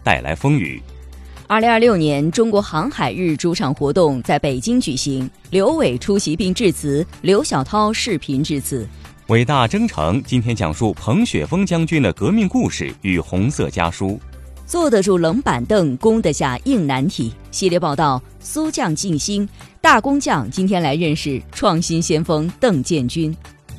带来风雨。 2026年中国航海日主场活动在北京举行，刘伟出席并致辞，刘晓涛视频致辞。 伟大征程今天讲述彭雪枫将军的革命故事与红色家书。 坐得住冷板凳，攻得下硬难题。系列报道苏将进兴，大工匠今天来认识创新先锋邓建军。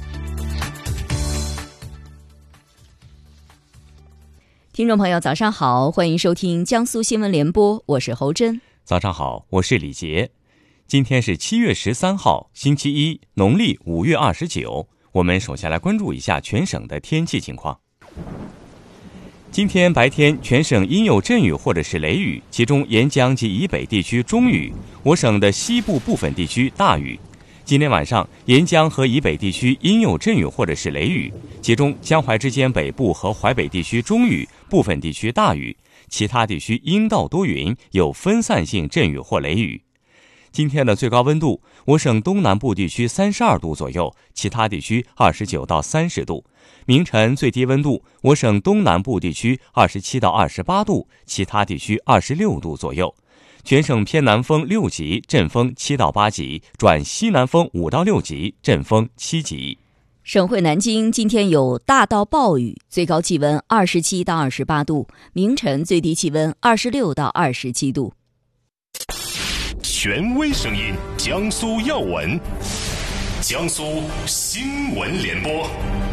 听众朋友早上好，欢迎收听江苏新闻联播，我是侯真。 早上好，我是李杰。今天是7月13号星期一，农历5月29。我们首先来关注一下全省的天气情况。今天白天全省阴有阵雨或者是雷雨，其中沿江及以北地区中雨，我省的西部部分地区大雨。今天晚上沿江和以北地区阴有阵雨或者是雷雨，其中江淮之间北部和淮北地区中雨，部分地区大雨，其他地区阴到多云，有分散性阵雨或雷雨。今天的最高温度，我省东南部地区32度左右，其他地区29到30度。明晨最低温度，我省东南部地区27到28度，其他地区26度左右。全省偏南风6级，阵风7到8级，转西南风5到6级，阵风7级。 省会南京今天有大到暴雨，最高气温27到28度，明晨最低气温26到27度。 权威声音，江苏要闻，江苏新闻联播。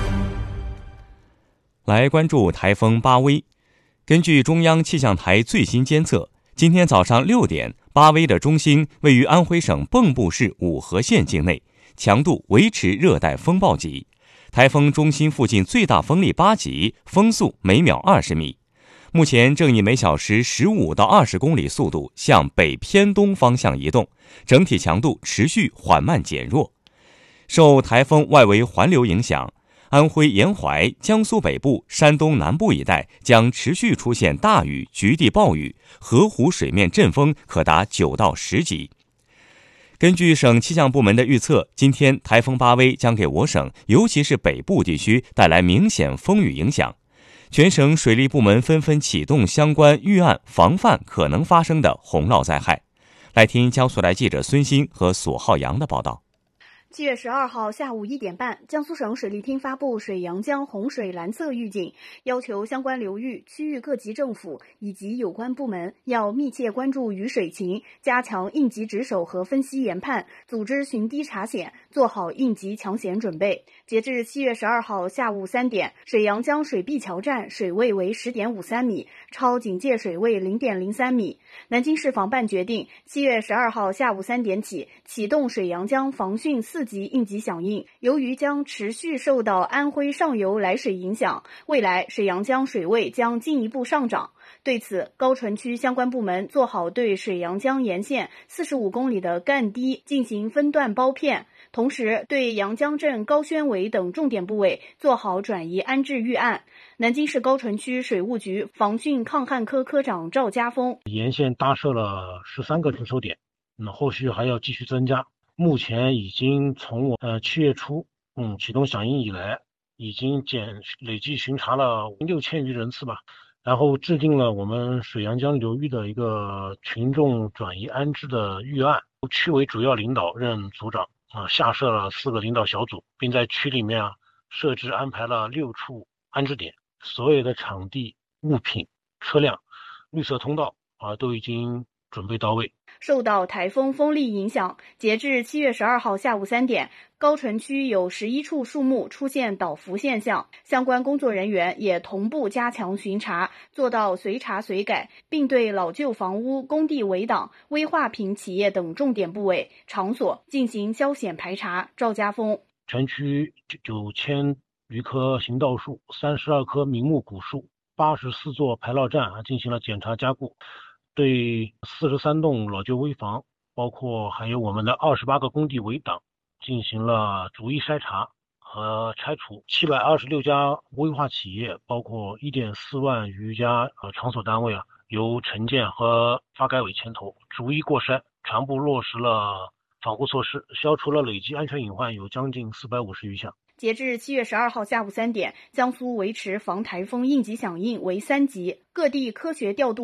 来关注台风巴威。根据中央气象台最新监测，今天早上6点，巴威的中心位于安徽省蚌埠市五河县境内，强度维持热带风暴级。台风中心附近最大风力8级，风速每秒20米。目前正以每小时15到20公里速度向北偏东方向移动，整体强度持续缓慢减弱。受台风外围环流影响，安徽沿淮、江苏北部、山东南部一带将持续出现大雨、局地暴雨，河湖水面阵风可达9到10级。根据省气象部门的预测，今天台风巴威将给我省，尤其是北部地区带来明显风雨影响。全省水利部门纷纷启动相关预案，防范可能发生的洪涝灾害。来听江苏台记者孙鑫和索浩洋的报道。 7月12号下午1点半，江苏省水利厅发布水阳江洪水蓝色预警，要求相关流域、区域各级政府以及有关部门要密切关注雨水情，加强应急值守和分析研判，组织巡堤查险，做好应急抢险准备。截至7月12号下午3点，水阳江水碧桥站水位为10.53米，超警戒水位0.03米。南京市防办决定7月12号下午3点起启动水阳江防汛4级应急响应。由于将持续受到安徽上游来水影响，未来水阳江水位将进一步上涨。对此，高淳区相关部门做好对水阳江沿线45公里的干堤进行分段包片，同时对阳江镇高宣围等重点部位做好转移安置预案。南京市高淳区水务局防汛抗旱科科长赵家峰： 沿线搭设了13个值守点，后续还要继续增加。目前已经从7月初启动响应以来，已经累计巡查了6000余人次吧。然后制定了我们水阳江流域的一个群众转移安置的预案，区委主要领导任组长下设了4个领导小组，并在区里面设置安排了6处安置点，所有的场地、物品、车辆、绿色通道都已经准备到位。 受到台风风力影响，截至7月12号下午3点，高淳区有11处树木出现倒伏现象，相关工作人员也同步加强巡查，做到随查随改，并对老旧房屋、工地围挡、危化品企业等重点部位、场所进行消险排查。赵家峰： 全区9000余棵行道树、32棵名木古树、84座排涝站进行了检查加固，对43栋老旧危房，包括还有我们的28个工地围挡进行了逐一筛查和拆除。726家危化企业，包括1.4万余家场所单位由城建和发改委牵头逐一过筛，全部落实了防护措施，消除了累计安全隐患有将近450余项。 截至7月12号下午3点，江苏维持防台风应急响应为3级，各地科学调度